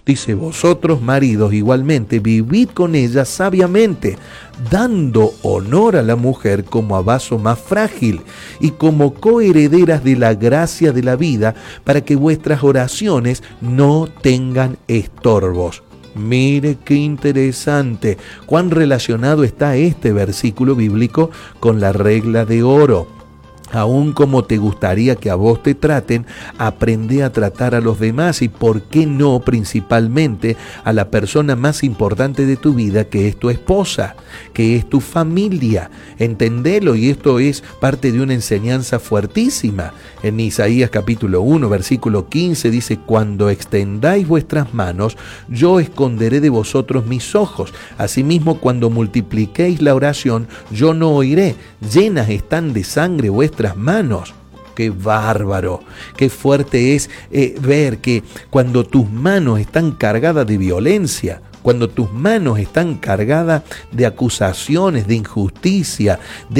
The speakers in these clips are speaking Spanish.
Dice, vosotros maridos igualmente vivid con ella sabiamente, dando honor a la mujer como a vaso más frágil y como coherederas de la gracia de la vida, para que vuestras oraciones no tengan estorbos. Mire qué interesante, cuán relacionado está este versículo bíblico con la regla de oro. Aún como te gustaría que a vos te traten, aprende a tratar a los demás y por qué no principalmente a la persona más importante de tu vida, que es tu esposa, que es tu familia. Entendelo, y esto es parte de una enseñanza fuertísima. En Isaías capítulo 1, versículo 15 dice, cuando extendáis vuestras manos, yo esconderé de vosotros mis ojos. Asimismo, cuando multipliquéis la oración, yo no oiré. Llenas están de sangre vuestras manos. Qué bárbaro, qué fuerte es ver que cuando tus manos están cargadas de violencia, cuando tus manos están cargadas de acusaciones, de injusticia,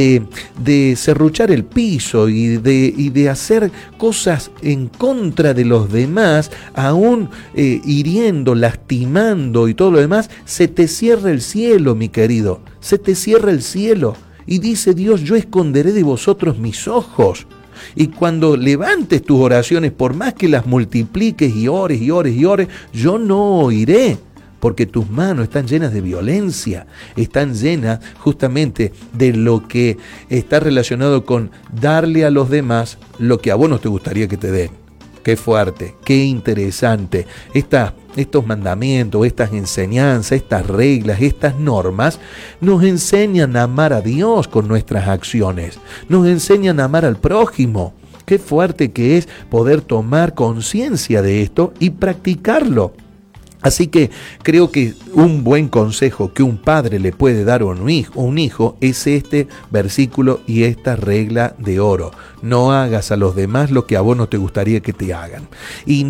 de serruchar el piso y de hacer cosas en contra de los demás, aún hiriendo, lastimando y todo lo demás, se te cierra el cielo, mi querido, se te cierra el cielo. Y dice Dios, yo esconderé de vosotros mis ojos. Y cuando levantes tus oraciones, por más que las multipliques y ores y ores y ores, yo no oiré, porque tus manos están llenas de violencia, están llenas justamente de lo que está relacionado con darle a los demás lo que a vos no te gustaría que te den. Qué fuerte, qué interesante. Estos mandamientos, estas enseñanzas, estas reglas, estas normas nos enseñan a amar a Dios con nuestras acciones. Nos enseñan a amar al prójimo. Qué fuerte que es poder tomar conciencia de esto y practicarlo. Así que creo que un buen consejo que un padre le puede dar a un hijo es este versículo y esta regla de oro. No hagas a los demás lo que a vos no te gustaría que te hagan. Y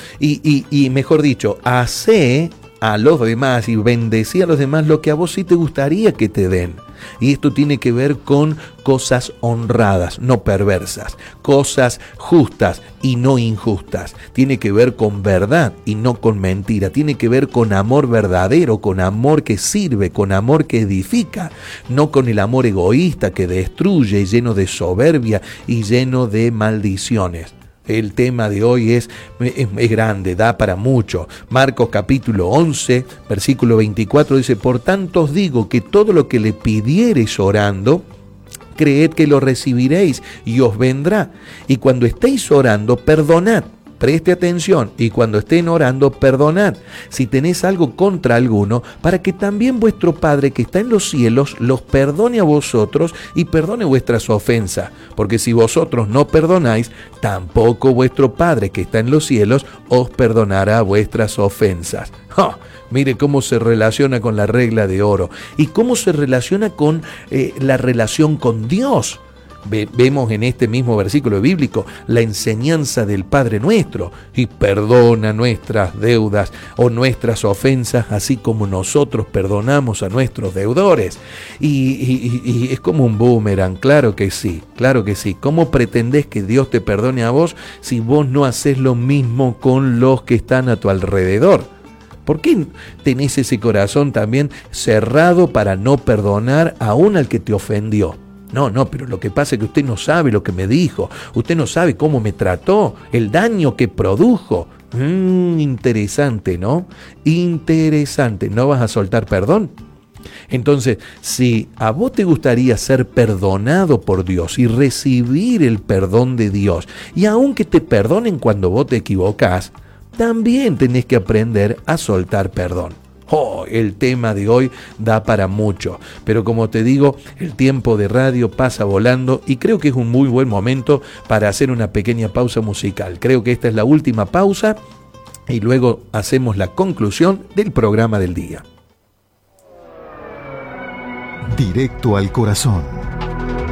mejor dicho, hacé a los demás y bendecí a los demás lo que a vos sí te gustaría que te den. Y esto tiene que ver con cosas honradas, no perversas, cosas justas y no injustas. Tiene que ver con verdad y no con mentira. Tiene que ver con amor verdadero, con amor que sirve, con amor que edifica, no con el amor egoísta que destruye, lleno de soberbia y lleno de maldiciones. El tema de hoy es grande, da para mucho. Marcos capítulo 11, versículo 24 dice, por tanto os digo que todo lo que le pidiereis orando, creed que lo recibiréis y os vendrá. Y cuando estéis orando, perdonad. Preste atención, y cuando estén orando, perdonad, si tenéis algo contra alguno, para que también vuestro Padre que está en los cielos los perdone a vosotros y perdone vuestras ofensas. Porque si vosotros no perdonáis, tampoco vuestro Padre que está en los cielos os perdonará vuestras ofensas. ¡Oh! Mire cómo se relaciona con la regla de oro y cómo se relaciona con la relación con Dios. Vemos en este mismo versículo bíblico la enseñanza del Padre Nuestro, y perdona nuestras deudas o nuestras ofensas, así como nosotros perdonamos a nuestros deudores. Y es como un boomerang, claro que sí, claro que sí. ¿Cómo pretendés que Dios te perdone a vos si vos no haces lo mismo con los que están a tu alrededor? ¿Por qué tenés ese corazón también cerrado para no perdonar aún al que te ofendió? No, pero lo que pasa es que usted no sabe lo que me dijo, usted no sabe cómo me trató, el daño que produjo. Interesante, ¿no? Interesante. ¿No vas a soltar perdón? Entonces, si a vos te gustaría ser perdonado por Dios y recibir el perdón de Dios, y aunque te perdonen cuando vos te equivocás, también tenés que aprender a soltar perdón. El tema de hoy da para mucho, pero como te digo, el tiempo de radio pasa volando y creo que es un muy buen momento para hacer una pequeña pausa musical. Creo que esta es la última pausa y luego hacemos la conclusión del programa del día. Directo al corazón.